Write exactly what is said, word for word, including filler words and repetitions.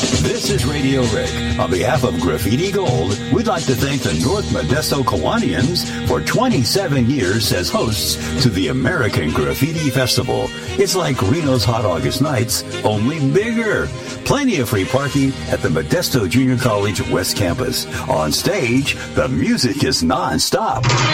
This is Radio Rick. On behalf of Graffiti Gold, we'd like to thank the North Modesto Kiwanians for twenty-seven years as hosts to the American Graffiti Festival. It's like Reno's Hot August Nights, only bigger. Plenty of free parking at the Modesto Junior College West Campus. On stage, the music is non-stop.